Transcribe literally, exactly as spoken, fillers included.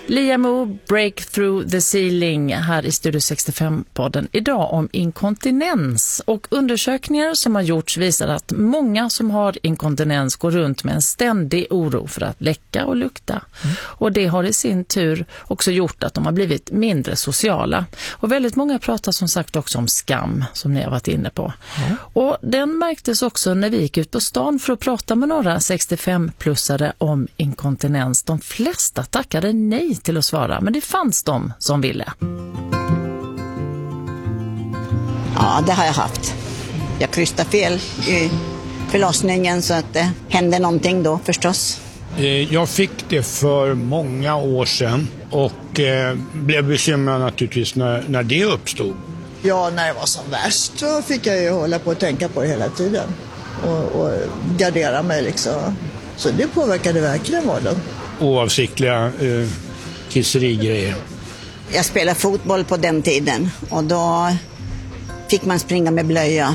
Liam Break Through the Ceiling här i Studio sextiofem-podden idag om inkontinens. Och undersökningar som har gjorts visar att många som har inkontinens går runt med en ständig oro för att läcka och lukta. Mm. Och det har i sin tur också gjort att de har blivit mindre sociala. Och väldigt många pratar som sagt också om skam som ni har varit inne på. Mm. Och den märktes också när vi gick ut på stan för att prata med några sextiofem-plussare om inkontinens. De flesta tackade nej till att svara, men det fanns de som ville. Ja, det har jag haft. Jag krystade fel i förlossningen så att det hände någonting då förstås. Jag fick det för många år sedan och eh, blev bekymrad naturligtvis när, när det uppstod. Ja, när det var som värst så fick jag ju hålla på att tänka på det hela tiden och, och gardera mig liksom. Så det påverkade verkligen vardagen. Oavsiktliga eh, kisserigrejer. Jag spelade fotboll på den tiden och då fick man springa med blöja